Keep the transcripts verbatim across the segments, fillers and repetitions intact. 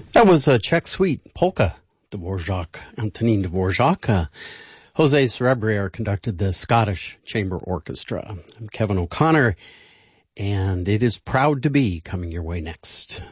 That was a Czech Suite, Polka, Dvorak, Antonin Dvorak. Uh, Jose Cerebriere conducted the Scottish Chamber Orchestra. I'm Kevin O'Connor, and it is Proud to Be coming your way next.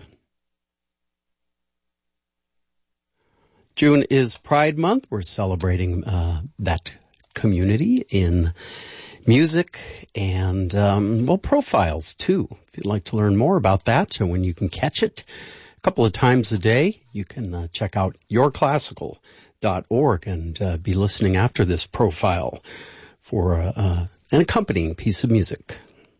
June is Pride Month. We're celebrating uh, that community in music and, um, well, profiles, too. If you'd like to learn more about that and when you can catch it a couple of times a day, you can uh, check out your classical dot org and uh, be listening after this profile for uh, uh, an accompanying piece of music.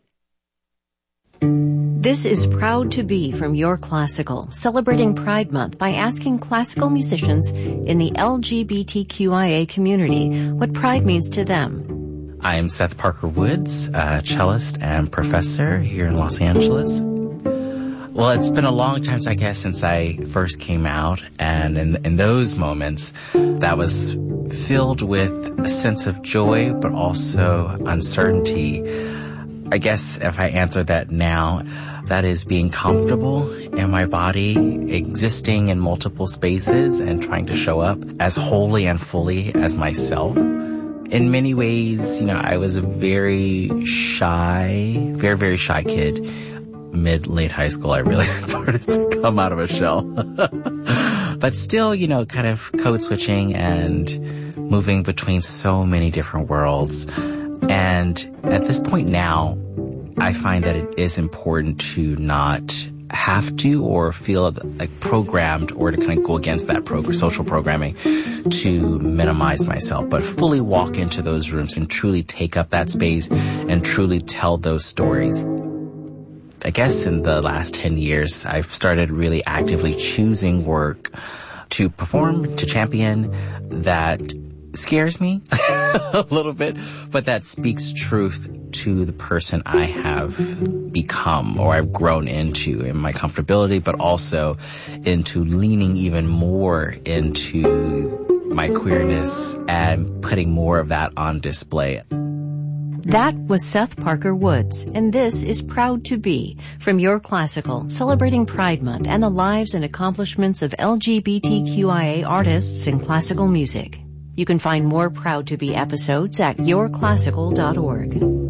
This is Proud to Be from Your Classical, celebrating Pride Month by asking classical musicians in the L G B T Q I A community what pride means to them. I'm Seth Parker Woods, a cellist and professor here in Los Angeles. Well, it's been a long time, I guess, since I first came out, and in, in those moments, that was filled with a sense of joy, but also uncertainty. I guess if I answer that now, that is being comfortable in my body, existing in multiple spaces, and trying to show up as wholly and fully as myself. In many ways, you know, I was a very shy, very, very shy kid. Mid, late high school, I really started to come out of a shell. But still, you know, kind of code switching and moving between so many different worlds. And at this point now, I find that it is important to not have to or feel like programmed or to kind of go against that program, social programming to minimize myself, but fully walk into those rooms and truly take up that space and truly tell those stories. I guess in the last ten years, I've started really actively choosing work to perform, to champion that scares me a little bit, but that speaks truth to the person I have become or I've grown into in my comfortability, but also into leaning even more into my queerness and putting more of that on display. That was Seth Parker Woods, and this is Proud to Be from Your Classical, celebrating Pride Month and the lives and accomplishments of L G B T Q I A artists in classical music. You can find more Proud to Be episodes at your classical dot org.